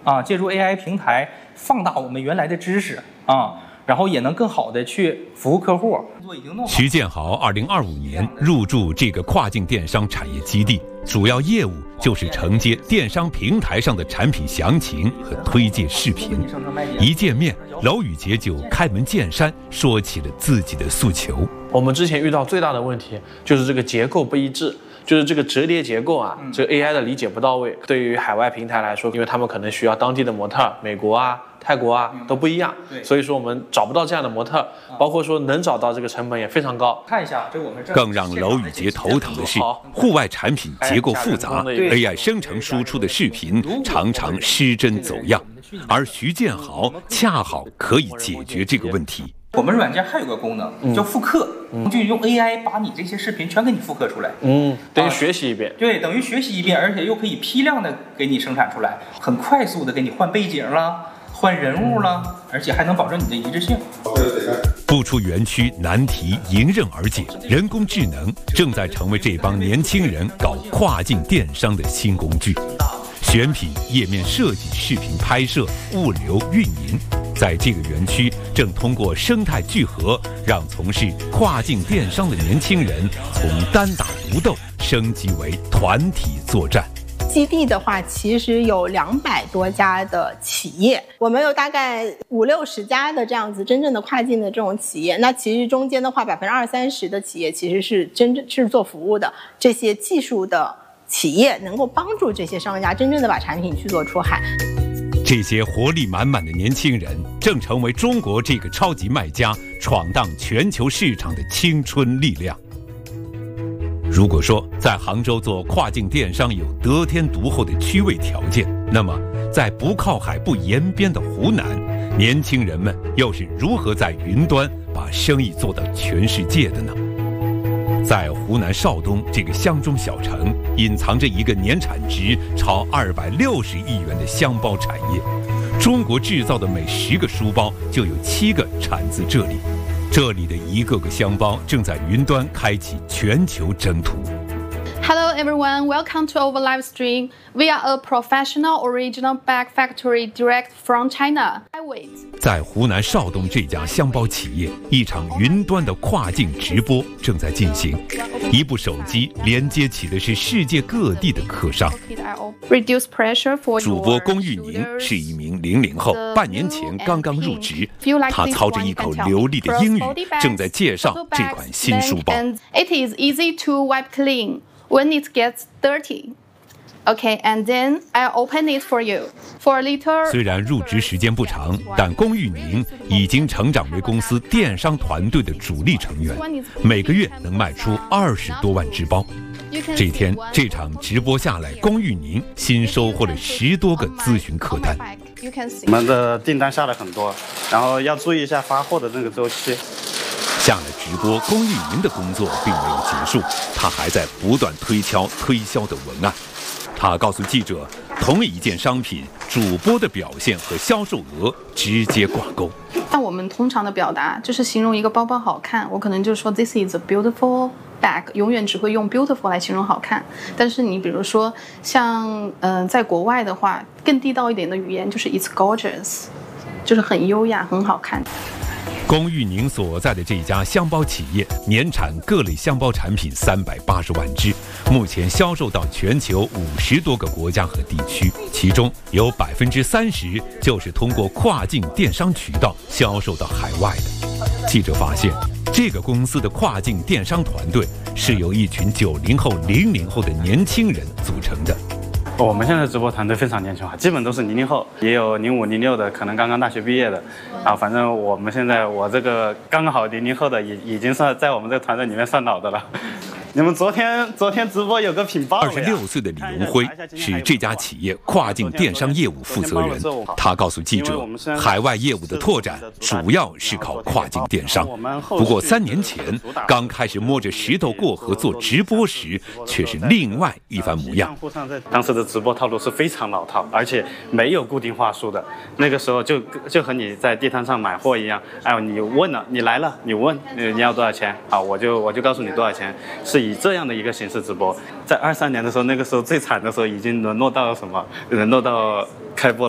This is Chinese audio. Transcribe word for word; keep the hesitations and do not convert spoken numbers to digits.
啊，借助 A I 平台放大我们原来的知识啊。然后也能更好的去服务客户。 徐建豪二零二五年入驻这个跨境电商产业基地，主要业务就是承接电商平台上的产品详情和推介视频。一见面，娄宇杰就开门见山说起了自己的诉求。 我们之前遇到最大的问题就是这个结构不一致。就是这个折叠结构啊，这个 A I 的理解不到位。对于海外平台来说，因为他们可能需要当地的模特，美国啊、泰国啊都不一样，所以说我们找不到这样的模特，包括说能找到这个成本也非常高。 看一下，这我们更让娄宇杰头疼的是，户外产品结构复杂 ，A I 生成输出的视频常常失真走样，而徐建豪恰好可以解决这个问题。 我们软件还有个功能、嗯、叫复刻，嗯、就用 A I 把你这些视频全给你复刻出来， 嗯，等于学习一遍、啊， 对，等于学习一遍，而且又可以批量的给你生产出来，很快速的给你换背景啦、换人物啦，而且还能保证你的一致性。 不出园区，难题迎刃而解，人工智能正在成为这帮年轻人搞跨境电商的新工具。选品、页面设计、视频拍摄、物流、运营。在这个园区，正通过生态聚合，让从事跨境电商的年轻人从单打独斗升级为团体作战。 基地的话，其实有两百多家的企业，我们有大概五六十家的这样子真正的跨境的这种企业。那其实中间的话，百分之二三十的企业其实是真正是做服务的，这些技术的企业能够帮助这些商家真正的把产品去做出海。 这些活力满满的年轻人，正成为中国这个超级卖家闯荡全球市场的青春力量。如果说在杭州做跨境电商有得天独厚的区位条件，那么在不靠海不沿边的湖南，年轻人们又是如何在云端把生意做到全世界的呢？在湖南邵东这个乡中小城，隐藏着一个年产值超二百六十亿元的箱包产业。中国制造的每十个书包就有七个产自这里。这里的一个个箱包正在云端开启全球征途。 Hello everyone, welcome to our live stream. We are a professional original bag factory direct from China. 在湖南邵东这家箱包企业，一场云端的跨境直播正在进行。一部手机连接起的是世界各地的客商。主播龚玉宁是一名零零后，半年前刚刚入职。他操着一口流利的英语，正在介绍这款新书包。 It is easy to wipe clean when it gets dirty. Okay, and then I'll open it for you. For a little. 虽然入职时间不长，但龚玉宁已经成长为公司电商团队的主力成员，每个月能卖出二十多万只包。这天，这场直播下来，龚玉宁新收获了十多个咨询客单。 我们的订单下了很多，然后要注意一下发货的那个周期。 下了直播，龚玉宁的工作并没有结束，他还在不断推敲推销的文案。他告诉记者，同一件商品，主播的表现和销售额直接挂钩。 那我们通常的表达就是形容一个包包好看，我可能就说 This is a beautiful bag， 永远只会用 beautiful 来形容好看。但是你比如说像嗯、呃，在国外的话，更地道一点的语言就是 It's gorgeous， 就是很优雅、很好看。 龚玉宁所在的这家箱包企业年产各类箱包产品三百八十万只，目前销售到全球五十多个国家和地区，其中有百分之三十就是通过跨境电商渠道销售到海外的。记者发现，这个公司的跨境电商团队是由一群九零后、零零后的年轻人组成的。 我们现在直播团队非常年轻化，基本都是零零后，也有零五、零六的，可能刚刚大学毕业的，啊，反正我们现在我这个刚刚好零零后的，已已经算在我们这个团队里面算老的了。你们昨天昨天直播有个品报， 二十六岁的李荣辉是这家企业跨境电商业务负责人。他告诉记者，海外业务的拓展主要是靠跨境电商。不过三年前刚开始摸着石头过河做直播时，却是另外一番模样。 当时的直播套路是非常老套，而且没有固定话术的。那个时候就就和你在地摊上买货一样，哎呦，你问了，你来了，你问你要多少钱，好，我就我就告诉你多少钱，是以这样的一个形式直播。在二三年的时候，那个时候最惨的时候，已经沦落到什么？沦落到开播